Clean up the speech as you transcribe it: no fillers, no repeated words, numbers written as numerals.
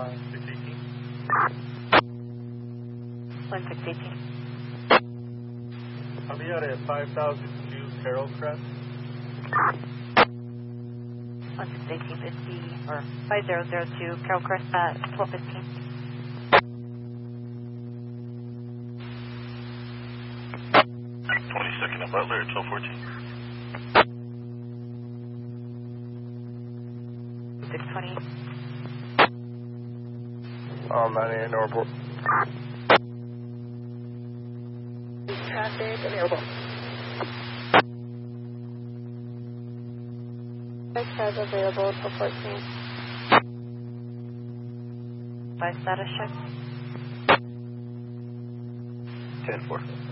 1618. I'll be out at 5002 Carroll Crest. 1618 or 5002 Carroll Crest at 1215. Second at Butler at 1214. 620. 98 Norport. Traffic available. Cars available till 14. By status check. 10-4.